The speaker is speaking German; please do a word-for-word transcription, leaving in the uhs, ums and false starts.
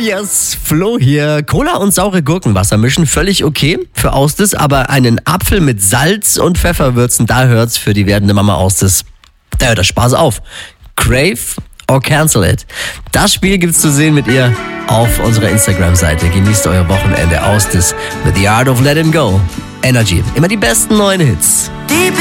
yes, Flo hier. Cola und saure Gurkenwasser mischen, völlig okay für Austis, aber einen Apfel mit Salz und Pfeffer würzen, da hört's für die werdende Mama Austis. Da hört der Spaß auf. Crave or cancel it. Das Spiel gibt's zu sehen mit ihr auf unserer Instagram-Seite. Genießt euer Wochenende. Austis mit The Art of Letting Go. Energy. Immer die besten neuen Hits. Deep